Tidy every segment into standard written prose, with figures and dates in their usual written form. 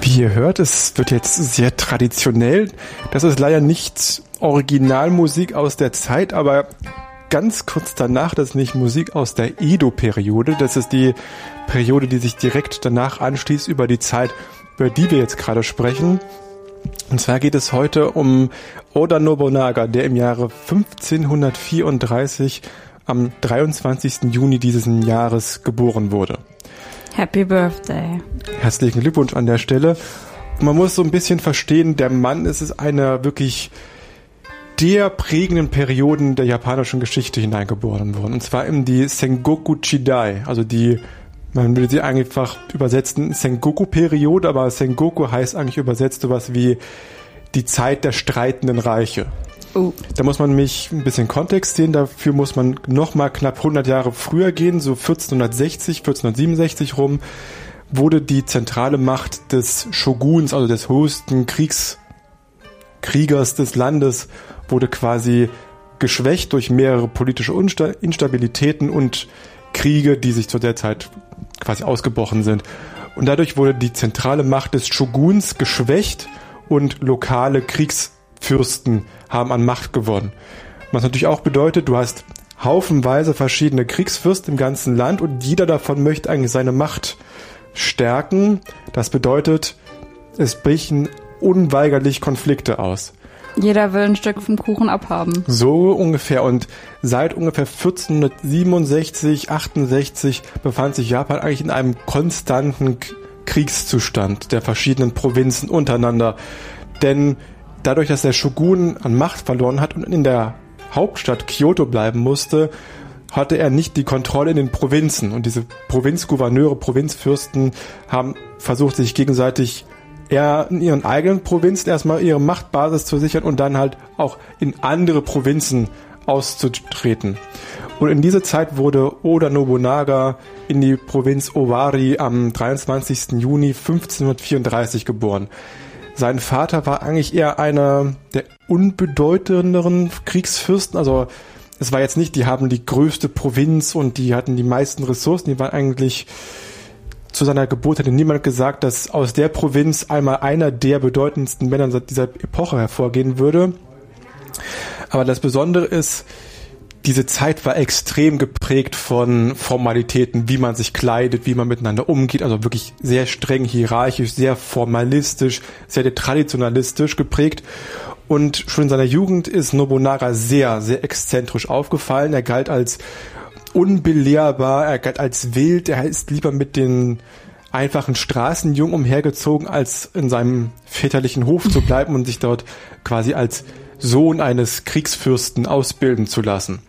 Wie ihr hört, es wird jetzt sehr traditionell. Das ist leider nicht Originalmusik aus der Zeit, aber ganz kurz danach, das ist nicht Musik aus der Edo-Periode. Das ist die Periode, die sich direkt danach anschließt über die Zeit, über die wir jetzt gerade sprechen. Und zwar geht es heute um Oda Nobunaga, der im Jahre 1534 am 23. Juni dieses Jahres geboren wurde. Happy Birthday. Herzlichen Glückwunsch an der Stelle. Man muss so ein bisschen verstehen, der Mann ist einer wirklich der prägenden Perioden der japanischen Geschichte hineingeboren worden. Und zwar in die Sengoku Jidai, also man würde sie einfach übersetzen, Sengoku-Periode, aber Sengoku heißt eigentlich übersetzt sowas wie die Zeit der streitenden Reiche. Da muss man nämlich ein bisschen Kontext sehen, dafür muss man nochmal knapp 100 Jahre früher gehen, so 1467 rum, wurde die zentrale Macht des Shoguns, also des höchsten Kriegers des Landes, wurde quasi geschwächt durch mehrere politische Instabilitäten und Kriege, die sich zu der Zeit quasi ausgebrochen sind. Und dadurch wurde die zentrale Macht des Shoguns geschwächt und lokale Kriegsfürsten haben an Macht gewonnen. Was natürlich auch bedeutet, du hast haufenweise verschiedene Kriegsfürsten im ganzen Land und jeder davon möchte eigentlich seine Macht stärken. Das bedeutet, es brechen unweigerlich Konflikte aus. Jeder will ein Stück vom Kuchen abhaben. So ungefähr. Und seit ungefähr 1467, 68 befand sich Japan eigentlich in einem konstanten Kriegszustand der verschiedenen Provinzen untereinander. Denn dadurch, dass der Shogun an Macht verloren hat und in der Hauptstadt Kyoto bleiben musste, hatte er nicht die Kontrolle in den Provinzen. Und diese Provinzgouverneure, Provinzfürsten haben versucht, sich gegenseitig eher in ihren eigenen Provinzen erstmal ihre Machtbasis zu sichern und dann halt auch in andere Provinzen auszutreten. Und in diese Zeit wurde Oda Nobunaga in die Provinz Owari am 23. Juni 1534 geboren. Sein Vater war eigentlich eher einer der unbedeutenderen Kriegsfürsten, also es war jetzt nicht, die haben die größte Provinz und die hatten die meisten Ressourcen, die waren eigentlich, zu seiner Geburt hätte niemand gesagt, dass aus der Provinz einmal einer der bedeutendsten Männer dieser Epoche hervorgehen würde. Aber das Besondere ist, diese Zeit war extrem geprägt von Formalitäten, wie man sich kleidet, wie man miteinander umgeht, also wirklich sehr streng hierarchisch, sehr formalistisch, sehr traditionalistisch geprägt. Und schon in seiner Jugend ist Nobunaga sehr, sehr exzentrisch aufgefallen. Er galt als unbelehrbar, er galt als wild, er ist lieber mit den einfachen Straßenjungen umhergezogen, als in seinem väterlichen Hof zu bleiben und sich dort quasi als Sohn eines Kriegsfürsten ausbilden zu lassen.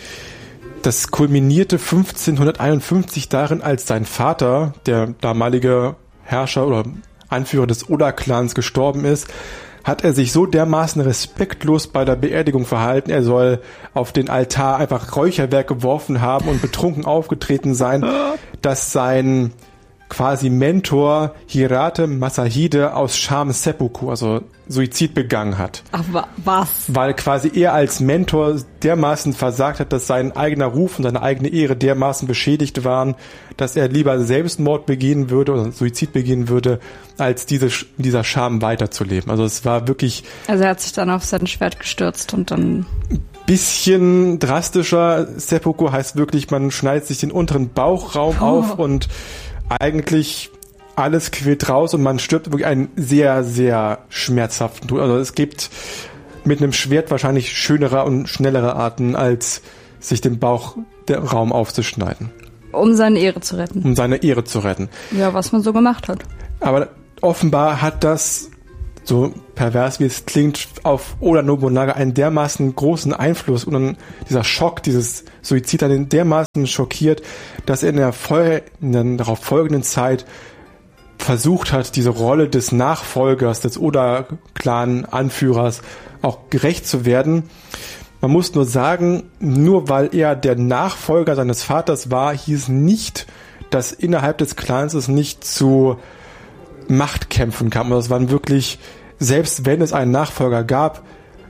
Das kulminierte 1551 darin, als sein Vater, der damalige Herrscher oder Anführer des Oda-Clans, gestorben ist, hat er sich so dermaßen respektlos bei der Beerdigung verhalten, er soll auf den Altar einfach Räucherwerk geworfen haben und betrunken aufgetreten sein, dass sein quasi Mentor Hirate Masahide aus Scham Seppuku, also Suizid, begangen hat. Aber was? Weil quasi er als Mentor dermaßen versagt hat, dass sein eigener Ruf und seine eigene Ehre dermaßen beschädigt waren, dass er lieber Selbstmord begehen würde oder Suizid begehen würde, als dieser Scham weiterzuleben. Also es war wirklich... Also er hat sich dann auf sein Schwert gestürzt und dann... Bisschen drastischer. Seppuku heißt wirklich, man schneidet sich den unteren Bauchraum auf und eigentlich alles quillt raus und man stirbt wirklich einen sehr, sehr schmerzhaften Tod. Also es gibt mit einem Schwert wahrscheinlich schönere und schnellere Arten, als sich den Bauchraum aufzuschneiden. Um seine Ehre zu retten. Um seine Ehre zu retten. Ja, was man so gemacht hat. Aber offenbar hat das, so pervers wie es klingt, auf Oda Nobunaga einen dermaßen großen Einfluss und dann dieser Schock, dieses Suizid hat ihn dermaßen schockiert, dass er in der darauf folgenden Zeit versucht hat, diese Rolle des Nachfolgers, des Oda-Clan-Anführers auch gerecht zu werden. Man muss nur sagen, nur weil er der Nachfolger seines Vaters war, hieß nicht, dass innerhalb des Clans es nicht zu Machtkämpfen kam. Also es waren wirklich, selbst wenn es einen Nachfolger gab,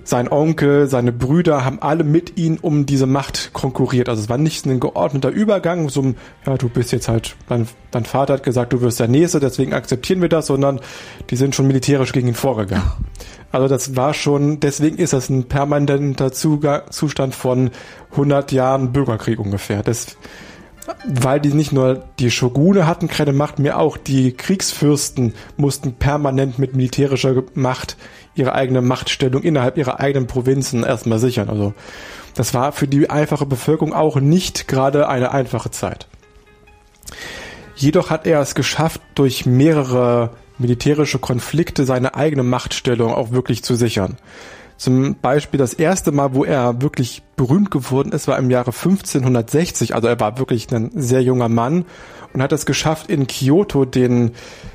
sein Onkel, seine Brüder haben alle mit ihm um diese Macht konkurriert. Also es war nicht ein geordneter Übergang, so ja, du bist jetzt halt, dein Vater hat gesagt, du wirst der Nächste, deswegen akzeptieren wir das, sondern die sind schon militärisch gegen ihn vorgegangen. Also das war schon, deswegen ist das ein permanenter Zustand von 100 Jahren Bürgerkrieg ungefähr. Weil die nicht nur die Shogune hatten keine Macht mehr, auch die Kriegsfürsten mussten permanent mit militärischer Macht ihre eigene Machtstellung innerhalb ihrer eigenen Provinzen erstmal sichern. Also das war für die einfache Bevölkerung auch nicht gerade eine einfache Zeit. Jedoch hat er es geschafft, durch mehrere militärische Konflikte seine eigene Machtstellung auch wirklich zu sichern. Zum Beispiel das erste Mal, wo er wirklich berühmt geworden ist, war im Jahre 1560. Also er war wirklich ein sehr junger Mann und hat es geschafft, in Kyoto den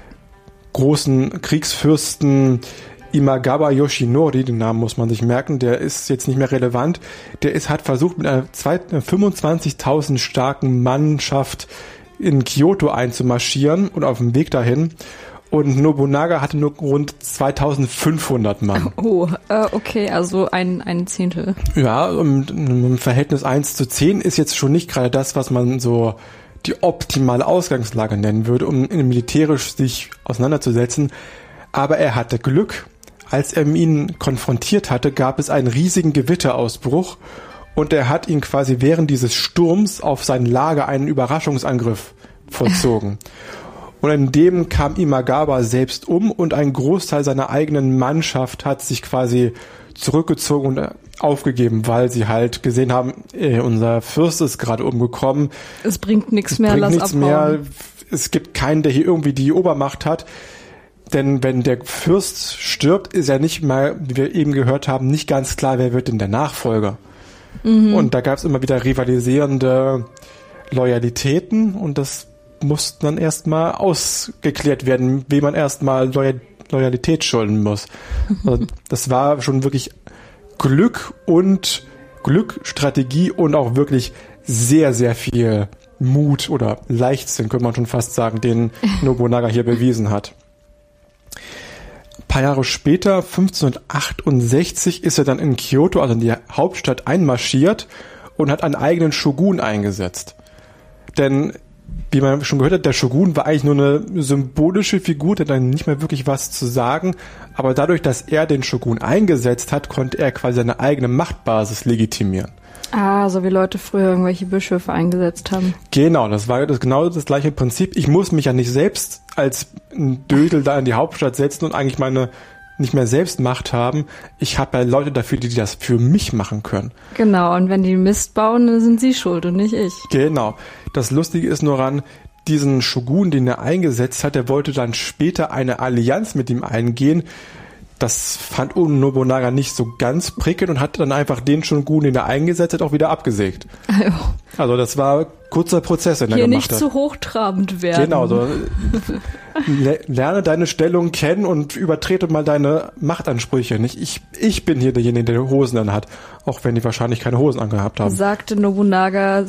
großen Kriegsfürsten Imagawa Yoshinori, den Namen muss man sich merken, der ist jetzt nicht mehr relevant, hat versucht, mit einer 25.000 starken Mannschaft in Kyoto einzumarschieren und auf dem Weg dahin. Und Nobunaga hatte nur rund 2.500 Mann. Oh, okay, also ein Zehntel. Ja, im Verhältnis 1:10 ist jetzt schon nicht gerade das, was man so die optimale Ausgangslage nennen würde, um militärisch sich auseinanderzusetzen. Aber er hatte Glück. Als er ihn konfrontiert hatte, gab es einen riesigen Gewitterausbruch und er hat ihn quasi während dieses Sturms auf sein Lager einen Überraschungsangriff vollzogen. Und in dem kam Imagawa selbst um und ein Großteil seiner eigenen Mannschaft hat sich quasi zurückgezogen und aufgegeben, weil sie halt gesehen haben, unser Fürst ist gerade umgekommen. Es bringt nichts mehr, lass abhauen. Es gibt keinen, der hier irgendwie die Obermacht hat. Denn wenn der Fürst stirbt, ist ja nicht mal, wie wir eben gehört haben, nicht ganz klar, wer wird denn der Nachfolger. Mhm. Und da gab es immer wieder rivalisierende Loyalitäten und das musste dann erstmal ausgeklärt werden, wem man erstmal Loyalität schulden muss. Also das war schon wirklich Glück, Strategie und auch wirklich sehr, sehr viel Mut oder Leichtsinn, könnte man schon fast sagen, den Nobunaga hier bewiesen hat. Ein paar Jahre später, 1568, ist er dann in Kyoto, also in die Hauptstadt, einmarschiert und hat einen eigenen Shogun eingesetzt. Denn, wie man schon gehört hat, der Shogun war eigentlich nur eine symbolische Figur, der dann nicht mehr wirklich was zu sagen. Aber dadurch, dass er den Shogun eingesetzt hat, konnte er quasi seine eigene Machtbasis legitimieren. Ah, so wie Leute früher irgendwelche Bischöfe eingesetzt haben. Genau, das war genau das gleiche Prinzip. Ich muss mich ja nicht selbst als ein Dödel da in die Hauptstadt setzen und eigentlich nicht mehr selbst Macht haben. Ich habe ja Leute dafür, die das für mich machen können. Genau, und wenn die Mist bauen, dann sind sie schuld und nicht ich. Genau. Das Lustige ist nur an diesen Shogun, den er eingesetzt hat, der wollte dann später eine Allianz mit ihm eingehen. Das fand Nobunaga nicht so ganz prickelnd und hat dann einfach den Shogun, den er eingesetzt hat, auch wieder abgesägt. Also das war kurzer Prozess, den er gemacht hat. Hier nicht zu hochtrabend werden. Genau, so. Lerne deine Stellung kennen und übertrete mal deine Machtansprüche. Nicht ich bin hier derjenige, der Hosen an hat, auch wenn die wahrscheinlich keine Hosen angehabt haben. Sagte Nobunaga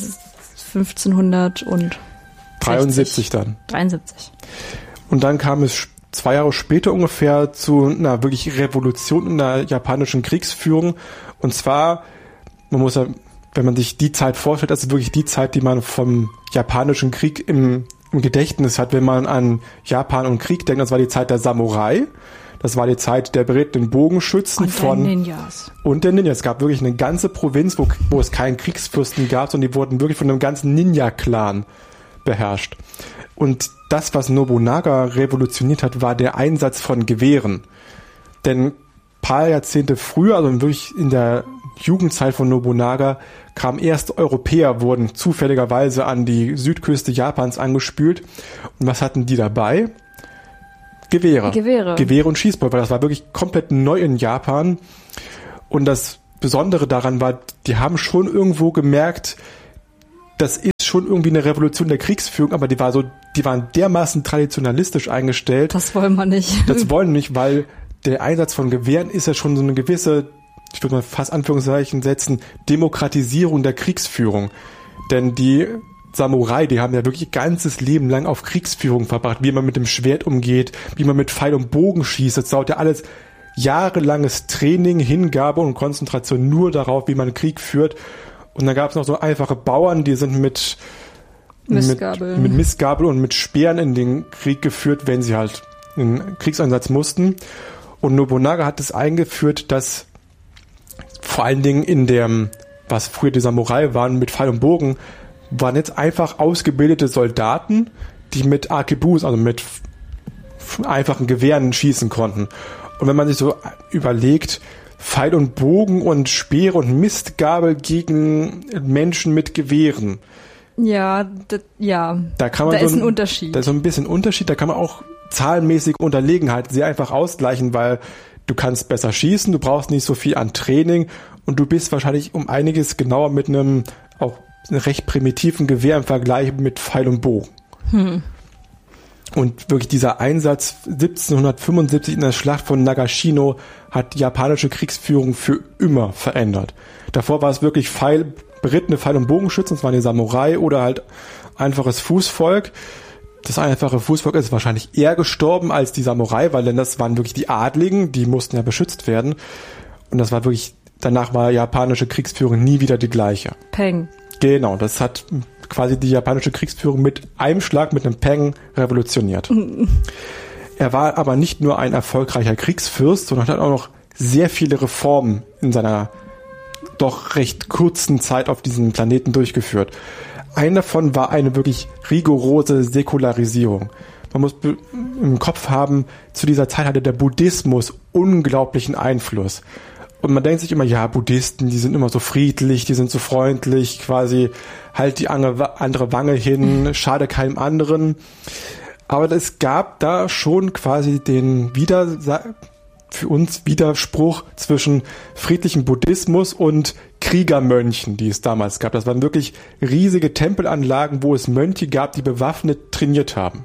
1573 dann. 73. Und dann kam es 2 Jahre später ungefähr zu einer wirklich Revolution in der japanischen Kriegsführung. Und zwar, man muss ja, wenn man sich die Zeit vorstellt, das ist wirklich die Zeit, die man vom japanischen Krieg im Gedächtnis hat, wenn man an Japan und Krieg denkt. Das war die Zeit der Samurai. Das war die Zeit der beredten Bogenschützen und der Ninjas. Und der Ninjas. Es gab wirklich eine ganze Provinz, wo es keinen Kriegsfürsten gab, sondern die wurden wirklich von einem ganzen Ninja-Clan beherrscht. Und das, was Nobunaga revolutioniert hat, war der Einsatz von Gewehren. Denn ein paar Jahrzehnte früher, also wirklich in der Jugendzeit von Nobunaga, kamen erste Europäer, wurden zufälligerweise an die Südküste Japans angespült. Und was hatten die dabei? Gewehre und Schießpulver. Das war wirklich komplett neu in Japan. Und das Besondere daran war, die haben schon irgendwo gemerkt, das ist schon irgendwie eine Revolution der Kriegsführung, aber die waren dermaßen traditionalistisch eingestellt. Das wollen wir nicht. Das wollen wir nicht, weil der Einsatz von Gewehren ist ja schon so eine gewisse, ich würde mal fast Anführungszeichen setzen, Demokratisierung der Kriegsführung. Denn die Samurai, die haben ja wirklich ihr ganzes Leben lang auf Kriegsführung verbracht, wie man mit dem Schwert umgeht, wie man mit Pfeil und Bogen schießt. Das dauert ja alles jahrelanges Training, Hingabe und Konzentration nur darauf, wie man Krieg führt. Und dann gab es noch so einfache Bauern, die sind mit Mistgabel und mit Speeren in den Krieg geführt, wenn sie halt in den Kriegseinsatz mussten. Und Nobunaga hat es eingeführt, dass vor allen Dingen in dem, was früher die Samurai waren, mit Pfeil und Bogen, waren jetzt einfach ausgebildete Soldaten, die mit Arquebus, also mit einfachen Gewehren schießen konnten. Und wenn man sich so überlegt, Pfeil und Bogen und Speere und Mistgabel gegen Menschen mit Gewehren. Ja, da kann man ist ein Unterschied. Da ist so ein bisschen Unterschied, da kann man auch zahlenmäßig Unterlegenheit sehr einfach ausgleichen, weil du kannst besser schießen, du brauchst nicht so viel an Training und du bist wahrscheinlich um einiges genauer mit einem auch recht primitiven Gewehr im Vergleich mit Pfeil und Bogen. Und wirklich dieser Einsatz 1775 in der Schlacht von Nagashino hat die japanische Kriegsführung für immer verändert. Davor war es wirklich berittene Pfeil- und Bogenschützen, das waren die Samurai oder halt einfaches Fußvolk. Das einfache Fußvolk ist wahrscheinlich eher gestorben als die Samurai, weil das waren wirklich die Adligen, die mussten ja beschützt werden. Und das war wirklich, danach war japanische Kriegsführung nie wieder die gleiche. Peng. Genau, das hat quasi die japanische Kriegsführung mit einem Schlag, mit einem Peng revolutioniert. Er war aber nicht nur ein erfolgreicher Kriegsfürst, sondern hat auch noch sehr viele Reformen in seiner doch recht kurzen Zeit auf diesem Planeten durchgeführt. Eine davon war eine wirklich rigorose Säkularisierung. Man muss im Kopf haben, zu dieser Zeit hatte der Buddhismus unglaublichen Einfluss. Und man denkt sich immer, ja, Buddhisten, die sind immer so friedlich, die sind so freundlich, quasi halt die andere Wange hin, schade keinem anderen. Aber es gab da schon quasi den für uns Widerspruch zwischen friedlichem Buddhismus und Kriegermönchen, die es damals gab. Das waren wirklich riesige Tempelanlagen, wo es Mönche gab, die bewaffnet trainiert haben.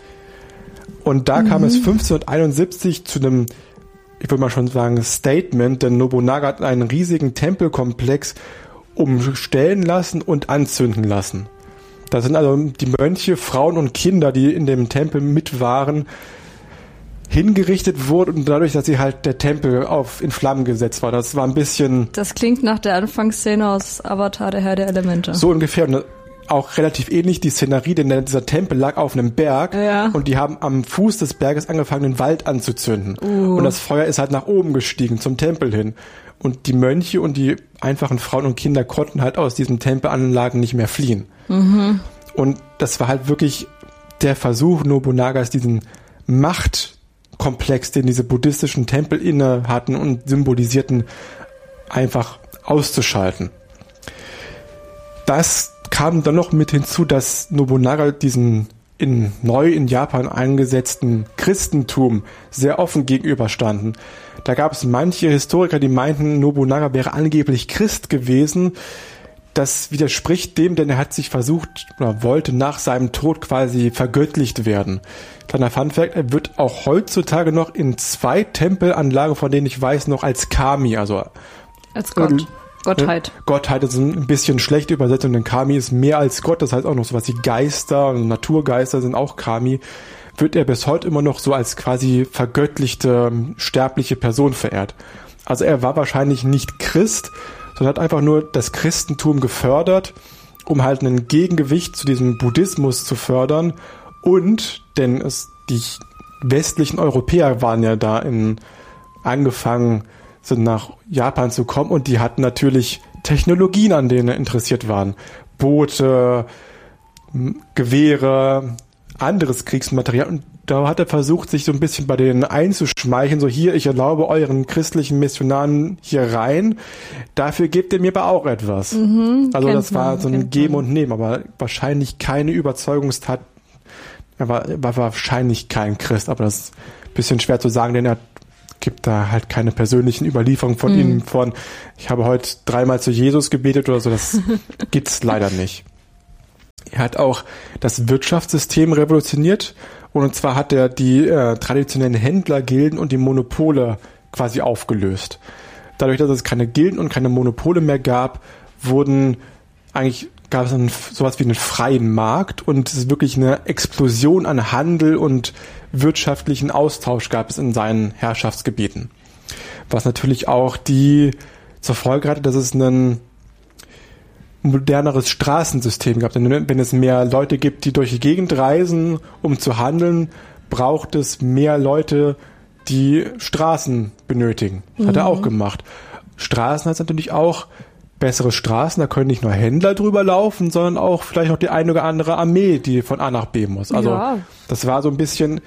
Und da kam es 1571 zu einem, ich würde mal schon sagen, Statement, denn Nobunaga hat einen riesigen Tempelkomplex umstellen lassen und anzünden lassen. Da sind also die Mönche, Frauen und Kinder, die in dem Tempel mit waren, hingerichtet wurden und dadurch, dass sie halt der Tempel in Flammen gesetzt war. Das war ein bisschen... Das klingt nach der Anfangsszene aus Avatar, der Herr der Elemente. So ungefähr. Und auch relativ ähnlich die Szenerie, denn dieser Tempel lag auf einem Berg und die haben am Fuß des Berges angefangen, den Wald anzuzünden. Und das Feuer ist halt nach oben gestiegen, zum Tempel hin. Und die Mönche und die einfachen Frauen und Kinder konnten halt aus diesen Tempelanlagen nicht mehr fliehen. Und das war halt wirklich der Versuch Nobunagas, diesen Machtkomplex, den diese buddhistischen Tempel inne hatten und symbolisierten, einfach auszuschalten. Das kam dann noch mit hinzu, dass Nobunaga diesen neu in Japan eingesetzten Christentum sehr offen gegenüberstanden. Da gab es manche Historiker, die meinten, Nobunaga wäre angeblich Christ gewesen. Das widerspricht dem, denn er hat sich versucht oder wollte nach seinem Tod quasi vergöttlicht werden. Kleiner Funfact, er wird auch heutzutage noch in 2 Tempelanlagen, von denen ich weiß, noch als Kami, also als Gott. Gottheit. Gottheit ist ein bisschen schlechte Übersetzung, denn Kami ist mehr als Gott, das heißt auch noch sowas wie Geister und Naturgeister sind auch Kami. Wird er bis heute immer noch so als quasi vergöttlichte, sterbliche Person verehrt. Also er war wahrscheinlich nicht Christ, sondern hat einfach nur das Christentum gefördert, um halt ein Gegengewicht zu diesem Buddhismus zu fördern. Und, denn die westlichen Europäer waren ja da sind nach Japan zu kommen und die hatten natürlich Technologien, an denen interessiert waren. Boote, Gewehre, anderes Kriegsmaterial. Und da hat er versucht, sich so ein bisschen bei denen einzuschmeicheln, so hier, ich erlaube euren christlichen Missionaren hier rein, dafür gebt ihr mir aber auch etwas. Also das war so ein Geben und Nehmen, aber wahrscheinlich keine Überzeugungstat. Er war wahrscheinlich kein Christ, aber das ist ein bisschen schwer zu sagen, denn er gibt da halt keine persönlichen Überlieferungen von ihm ich habe heute 3-mal zu Jesus gebetet oder so, das gibt's leider nicht. Er hat auch das Wirtschaftssystem revolutioniert und zwar hat er die traditionellen Händlergilden und die Monopole quasi aufgelöst. Dadurch, dass es keine Gilden und keine Monopole mehr gab, gab es sowas wie einen freien Markt und es ist wirklich eine Explosion an Handel und wirtschaftlichen Austausch gab es in seinen Herrschaftsgebieten. Was natürlich auch die zur Folge hatte, dass es ein moderneres Straßensystem gab. Denn wenn es mehr Leute gibt, die durch die Gegend reisen, um zu handeln, braucht es mehr Leute, die Straßen benötigen. Das hat er auch gemacht. Straßen heißt natürlich auch bessere Straßen, da können nicht nur Händler drüber laufen, sondern auch vielleicht noch die eine oder andere Armee, die von A nach B muss. Also das war so ein bisschen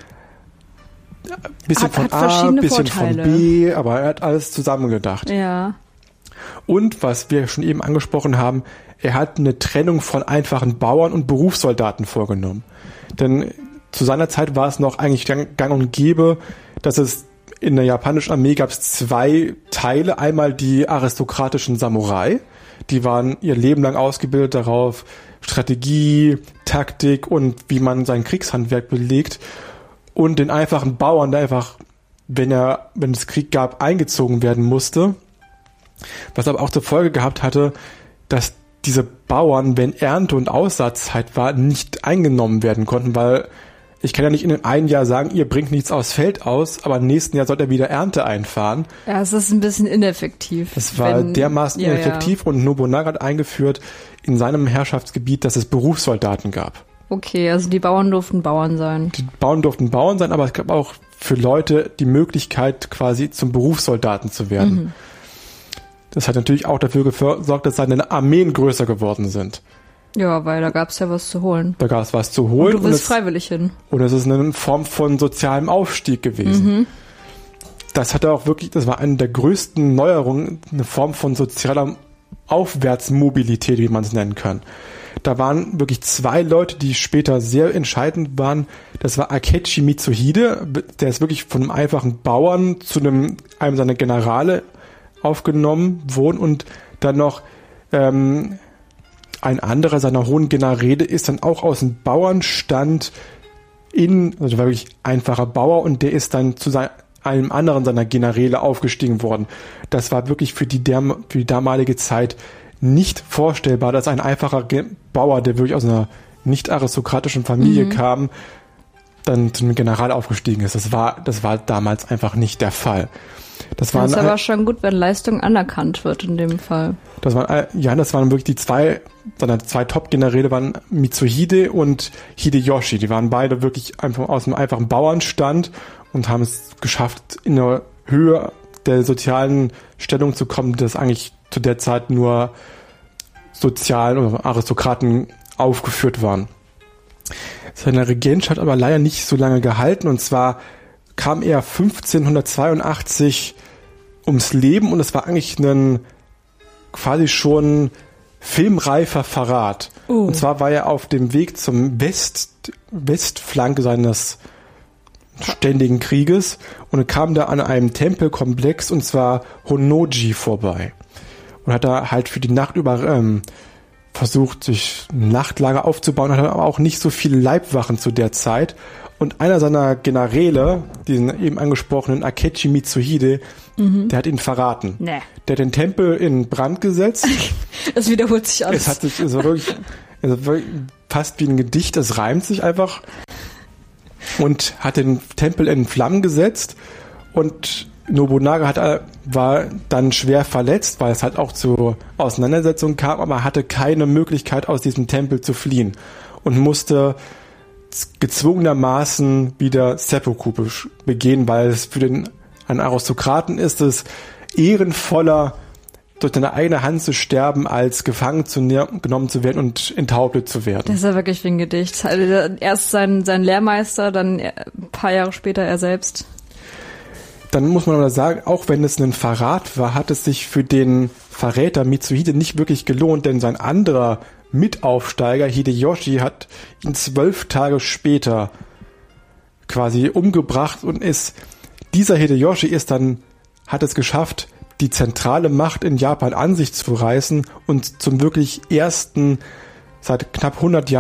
von A, ein bisschen Vorteile. Von B, aber er hat alles zusammengedacht. Ja. Und was wir schon eben angesprochen haben, er hat eine Trennung von einfachen Bauern und Berufssoldaten vorgenommen. Denn zu seiner Zeit war es noch eigentlich gang und gäbe, dass es in der japanischen Armee gab es 2 Teile. Einmal die aristokratischen Samurai. Die waren ihr Leben lang ausgebildet darauf, Strategie, Taktik und wie man sein Kriegshandwerk belegt. Und den einfachen Bauern, der einfach, wenn es Krieg gab, eingezogen werden musste. Was aber auch zur Folge gehabt hatte, dass diese Bauern, wenn Ernte- und Aussaatzeit war, nicht eingenommen werden konnten, weil ich kann ja nicht in einem Jahr sagen, ihr bringt nichts aufs Feld aus, aber im nächsten Jahr sollt ihr wieder Ernte einfahren. Ja, es ist ein bisschen ineffektiv. Das war dermaßen ineffektiv und Nobunaga hat eingeführt in seinem Herrschaftsgebiet, dass es Berufssoldaten gab. Okay, also die Bauern durften Bauern sein. Die Bauern durften Bauern sein, aber es gab auch für Leute die Möglichkeit, quasi zum Berufssoldaten zu werden. Mhm. Das hat natürlich auch dafür gesorgt, dass seine Armeen größer geworden sind. Ja, weil da gab's ja was zu holen. Da gab's was zu holen. Und du willst freiwillig hin. Und es ist eine Form von sozialem Aufstieg gewesen. Mhm. Das hatte auch wirklich, das war eine der größten Neuerungen, eine Form von sozialer Aufwärtsmobilität, wie man es nennen kann. Da waren wirklich 2 Leute, die später sehr entscheidend waren. Das war Akechi Mitsuhide, der ist wirklich von einem einfachen Bauern zu einem seiner Generale aufgenommen worden und dann noch ein anderer seiner hohen Generäle ist dann auch aus dem Bauernstand also war wirklich einfacher Bauer und der ist dann zu einem anderen seiner Generäle aufgestiegen worden. Das war wirklich für die damalige Zeit nicht vorstellbar, dass ein einfacher Bauer, der wirklich aus einer nicht aristokratischen Familie kam, dann zu einem General aufgestiegen ist. Das war damals einfach nicht der Fall. Das ist aber schon gut, wenn Leistung anerkannt wird in dem Fall. Das waren wirklich die 2 Top-Generäle waren Mitsuhide und Hideyoshi. Die waren beide wirklich einfach aus einem einfachen Bauernstand und haben es geschafft, in eine Höhe der sozialen Stellung zu kommen, dass eigentlich zu der Zeit nur Sozialen oder Aristokraten aufgeführt waren. Seine Regentschaft hat aber leider nicht so lange gehalten, und zwar kam er 1582 ums Leben und es war eigentlich ein quasi schon filmreifer Verrat. Und zwar war er auf dem Weg zum Westflanke seines ständigen Krieges und er kam da an einem Tempelkomplex, und zwar Honnoji, vorbei. Und hat da halt für die Nacht über versucht, sich ein Nachtlager aufzubauen, hat aber auch nicht so viele Leibwachen zu der Zeit. Und einer seiner Generäle, diesen eben angesprochenen Akechi Mitsuhide, der hat ihn verraten. Nee. Der hat den Tempel in Brand gesetzt. Es wiederholt sich alles. Es war wirklich fast wie ein Gedicht, es reimt sich einfach. Und hat den Tempel in Flammen gesetzt. Und Nobunaga war dann schwer verletzt, weil es halt auch zu Auseinandersetzungen kam, aber er hatte keine Möglichkeit, aus diesem Tempel zu fliehen. Und musste gezwungenermaßen wieder Seppuku begehen, weil es für einen Aristokraten ist es ehrenvoller, durch deine eigene Hand zu sterben, als gefangen genommen zu werden und enthauptet zu werden. Das ist ja wirklich wie ein Gedicht. Also erst sein Lehrmeister, dann ein paar Jahre später er selbst. Dann muss man aber sagen, auch wenn es ein Verrat war, hat es sich für den Verräter Mitsuhide nicht wirklich gelohnt, denn sein anderer Mitaufsteiger Hideyoshi hat ihn 12 Tage später quasi umgebracht und dieser Hideyoshi hat es geschafft, die zentrale Macht in Japan an sich zu reißen und zum wirklich ersten seit knapp 100 Jahren